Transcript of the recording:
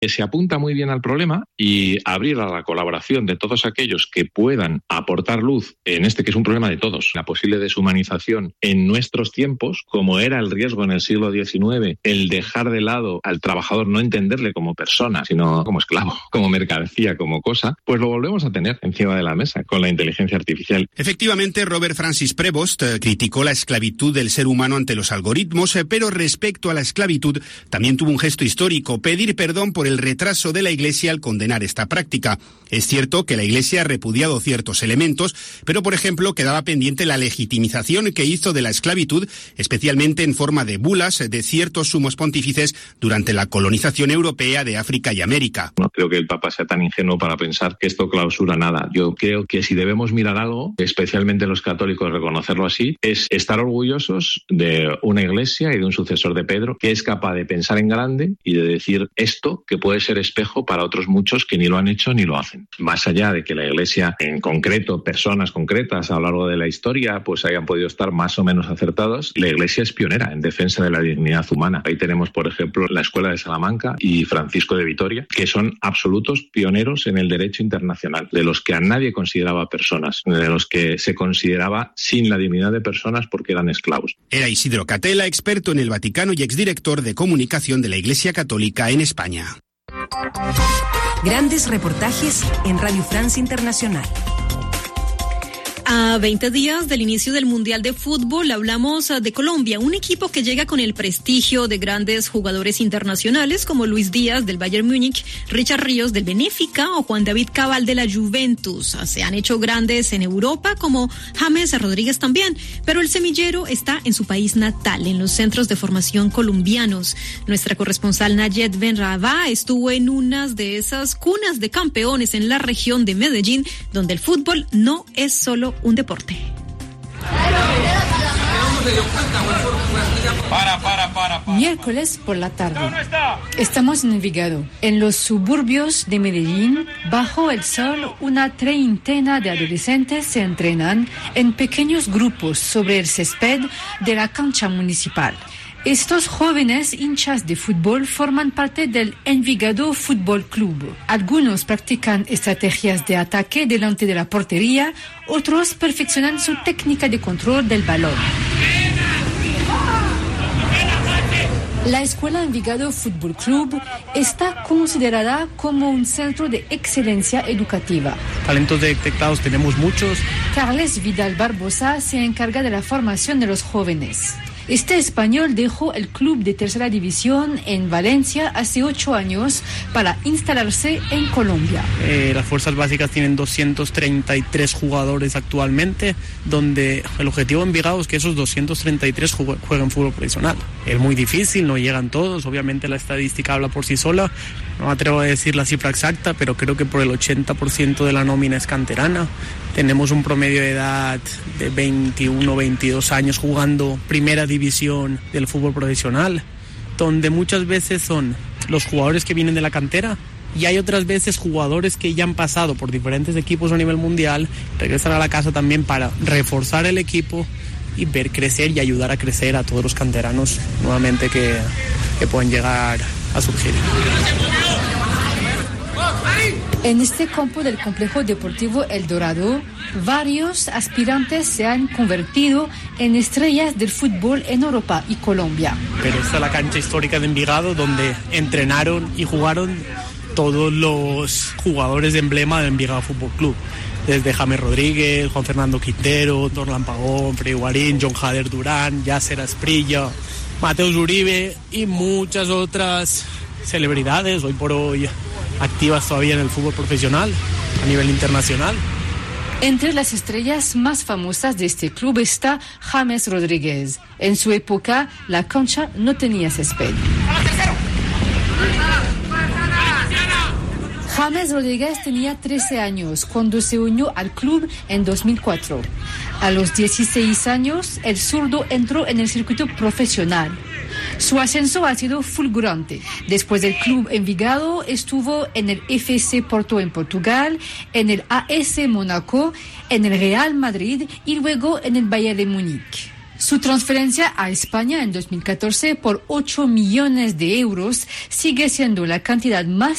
Se apunta muy bien al problema y abrir a la colaboración de todos aquellos que puedan aportar luz en que es un problema de todos. La posible deshumanización en nuestros tiempos, como era el riesgo en el siglo XIX, el dejar de lado al trabajador, no entenderle como persona, sino como esclavo, como mercancía, como cosa, pues lo volvemos a tener encima de la mesa con la inteligencia artificial. Efectivamente, Robert Francis Prevost criticó la esclavitud del ser humano ante los algoritmos, pero respecto a la esclavitud también tuvo un gesto histórico: pedir perdón por el retraso de la Iglesia al condenar esta práctica. Es cierto que la Iglesia ha repudiado ciertos elementos, pero por ejemplo quedaba pendiente la legitimización que hizo de la esclavitud, especialmente en forma de bulas de ciertos sumos pontífices durante la colonización europea de África y América. No creo que el Papa sea tan ingenuo para pensar que esto clausura nada. Yo creo que si debemos mirar algo, especialmente los católicos, reconocerlo así, es estar orgullosos de una Iglesia y de un sucesor de Pedro que es capaz de pensar en grande y de decir esto que puede ser espejo para otros muchos que ni lo han hecho ni lo hacen. Más allá de que la Iglesia, en concreto, personas concretas a lo largo de la historia, pues hayan podido estar más o menos acertados, la Iglesia es pionera en defensa de la dignidad humana. Ahí tenemos, por ejemplo, la Escuela de Salamanca y Francisco de Vitoria, que son absolutos pioneros en el derecho internacional, de los que a nadie consideraba personas, de los que se consideraba sin la dignidad de personas porque eran esclavos. Era Isidro Catela, experto en el Vaticano y exdirector de comunicación de la Iglesia Católica en España. Grandes reportajes en Radio France Internacional. A 20 días del inicio del Mundial de Fútbol, hablamos de Colombia, un equipo que llega con el prestigio de grandes jugadores internacionales como Luis Díaz del Bayern Múnich, Richard Ríos del Benfica o Juan David Cabal de la Juventus. Se han hecho grandes en Europa como James Rodríguez también, pero el semillero está en su país natal, en los centros de formación colombianos. Nuestra corresponsal Nayet Benrabah estuvo en una de esas cunas de campeones en la región de Medellín, donde el fútbol no es solo un deporte. Miércoles por la tarde. Estamos en Envigado, en los suburbios de Medellín. Bajo el sol, una treintena de adolescentes se entrenan en pequeños grupos sobre el césped de la cancha municipal. Estos jóvenes hinchas de fútbol forman parte del Envigado Fútbol Club. Algunos practican estrategias de ataque delante de la portería, otros perfeccionan su técnica de control del balón. La Escuela Envigado Fútbol Club está considerada como un centro de excelencia educativa. Talentos detectados tenemos muchos. Carles Vidal Barbosa se encarga de la formación de los jóvenes. Este español dejó el club de tercera división en Valencia hace 8 años para instalarse en Colombia. Las fuerzas básicas tienen 233 jugadores actualmente, donde el objetivo de Envigado es que esos 233 jueguen fútbol profesional. Es muy difícil, no llegan todos, obviamente la estadística habla por sí sola. No me atrevo a decir la cifra exacta, pero creo que por el 80% de la nómina es canterana. Tenemos un promedio de edad de 21, 22 años jugando primera división del fútbol profesional, donde muchas veces son los jugadores que vienen de la cantera y hay otras veces jugadores que ya han pasado por diferentes equipos a nivel mundial, regresan a la casa también para reforzar el equipo y ver crecer y ayudar a crecer a todos los canteranos nuevamente que pueden llegar a surgir. En este campo del complejo deportivo El Dorado, varios aspirantes se han convertido en estrellas del fútbol en Europa y Colombia. Pero esta es la cancha histórica de Envigado, donde entrenaron y jugaron todos los jugadores de emblema del Envigado Fútbol Club. Desde James Rodríguez, Juan Fernando Quintero, Dorlan Pagón, Freddy Guarín, John Jader Durán, Yasser Asprilla, Mateus Uribe y muchas otras celebridades hoy por hoy activas todavía en el fútbol profesional a nivel internacional. Entre las estrellas más famosas de este club está James Rodríguez. En su época, la cancha no tenía césped. James Rodríguez tenía 13 años cuando se unió al club en 2004. A los 16 años, el zurdo entró en el circuito profesional. Su ascenso ha sido fulgurante. Después del club Envigado, estuvo en el FC Porto en Portugal, en el AS Mónaco, en el Real Madrid y luego en el Bayern de Múnich. Su transferencia a España en 2014 por 8 millones de euros sigue siendo la cantidad más